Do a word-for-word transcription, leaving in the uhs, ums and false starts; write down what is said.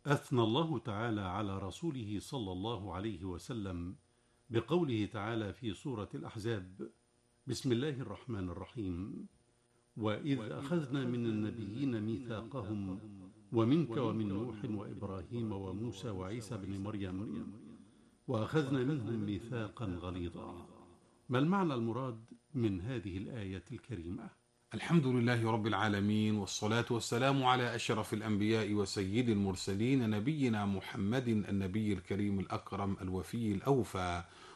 أثنى الله تعالى على رسوله صلى الله عليه وسلم بقوله تعالى في سورة الأحزاب: بسم الله الرحمن الرحيم. وإذ أخذنا من النبيين ميثاقهم ومنك ومن نوح وإبراهيم وموسى وعيسى بن مريم وأخذنا منهم ميثاقا غليظا. ما المعنى المراد من هذه الآية الكريمة؟ الحمد لله رب العالمين، والصلاة والسلام على أشرف الأنبياء وسيد المرسلين، نبينا محمد النبي الكريم الأكرم الوفي الأوفى،